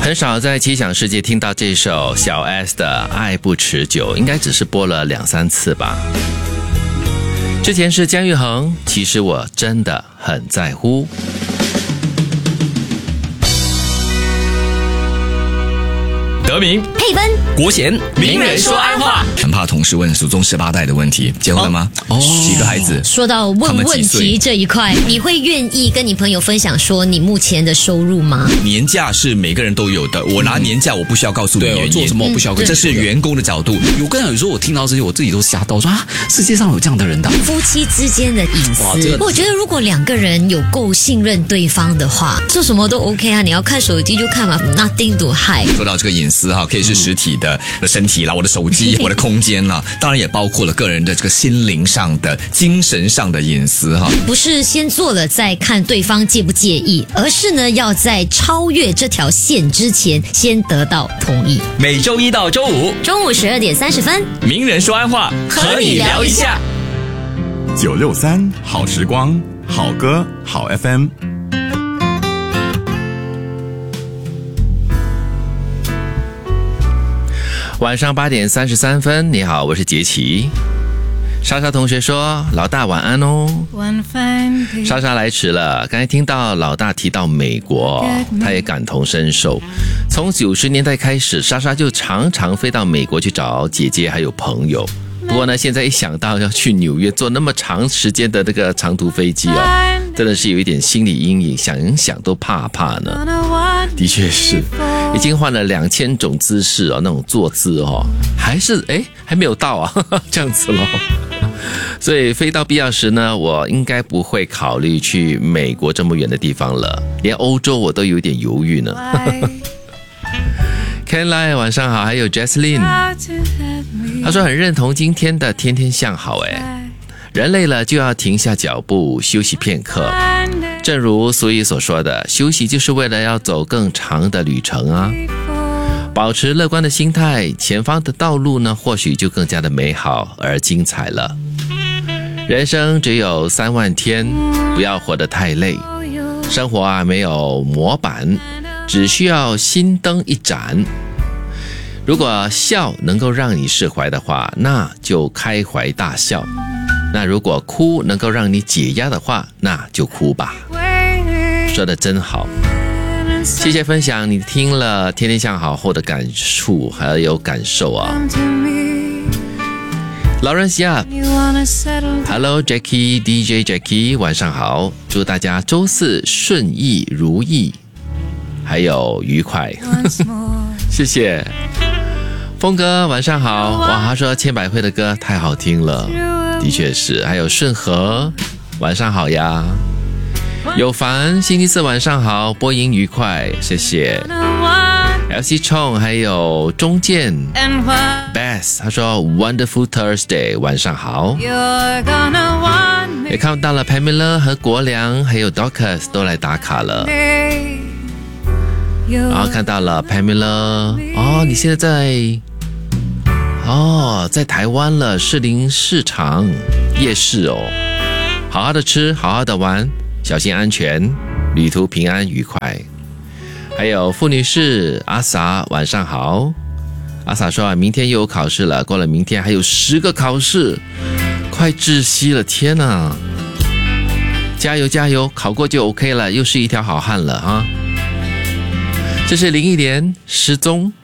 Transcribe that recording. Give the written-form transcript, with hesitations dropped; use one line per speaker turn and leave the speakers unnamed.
很少在奇想世界听到这首小 S 的《爱不持久》，应该只是播了2-3次吧。之前是姜育恒，其实我真的很在乎。
德明、
佩芬、
国贤，
名人说安话。
很怕同事问祖宗18代的问题，结婚了吗？几个孩子？
说到问问题这一块，你会愿意跟你朋友分享说你目前的收入吗？
年假是每个人都有的，我拿年假我不需要告诉你原因，
做什么我不需要，
这是员工的角度。
有跟有时候我听到这些，我自己都吓到，说啊，世界上有这样的人的。
夫妻之间的隐私，我觉得如果2个人有够信任对方的话，做什么都 OK 啊。你要看手机就看嘛 ，nothing to hide。
说到这个隐私哈，可以是实体的身体啦，我的手机，我的空间啦，当然也包括了个人的这个心灵上的、精神上的隐私哈。
不是先做了再看对方介不介意，而是呢要在超越这条线之前先得到同意。
每周1到周5
中午12点30分，
名人说安话，和你聊一下。
963好时光，好歌好 FM。
晚上8点33分，你好，我是杰奇。莎莎同学说：“老大晚安哦。”莎莎来迟了，刚才听到老大提到美国，她也感同身受。从90年代开始，莎莎就常常飞到美国去找姐姐还有朋友。不过呢，现在一想到要去纽约坐那么长时间的那个长途飞机哦，真的是有一点心理阴影，想一想都怕呢。的确是，已经换了2000种姿势哦，那种坐姿哦，还没有到啊，这样子咯。所以飞到必要时呢，我应该不会考虑去美国这么远的地方了，连欧洲我都有点犹豫呢。Ken 晚上好，还有 Jesslyn， 他说很认同今天的天天向好，人累了就要停下脚步休息片刻，正如俗语所说的，休息就是为了要走更长的旅程啊。保持乐观的心态，前方的道路呢或许就更加的美好而精彩了。人生只有3万天，不要活得太累。生活啊没有模板，只需要心灯一盏。如果笑能够让你释怀的话，那就开怀大笑。那如果哭能够让你解压的话，那就哭吧。说得真好，谢谢分享你听了天天向好后的感触还有感受啊。Lawrence Yap，Hello Jackie DJ Jackie， 晚上好，祝大家周4顺意如意，还有愉快，谢谢。峰哥晚上好，哇，他说千百惠的歌太好听了，的确是。还有顺和晚上好呀，有凡星期4晚上好，播音愉快，谢谢。LC 冲还有中健 Bess， 他说 Wonderful Thursday 晚上好，也看到了 Pamela 和国良还有 Dorcas 都来打卡了，然后看到了 Pamela， 哦，你现在在台湾了，士林市场夜市哦，好好的吃，好好的玩，小心安全，旅途平安愉快。还有傅女士阿萨晚上好，阿萨说明天又有考试了，过了明天还有10个考试，快窒息了，天哪，加油加油，考过就 OK 了，又是一条好汉了啊。这是林忆莲失踪。